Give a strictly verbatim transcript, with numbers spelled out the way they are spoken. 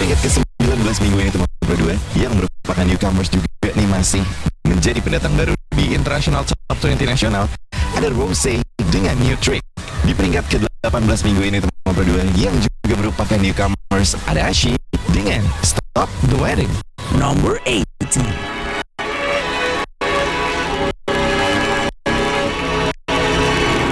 peringkat ke sembilan belas minggu ini teman berdua, yang merupakan newcomers juga nih, masih menjadi pendatang baru di International Top dua puluh nasional, ada Rose dengan New Trick. Di peringkat ke delapan belas minggu ini teman berdua, yang juga merupakan newcomers, ada Ashi dengan Stop the Wedding. Number eight.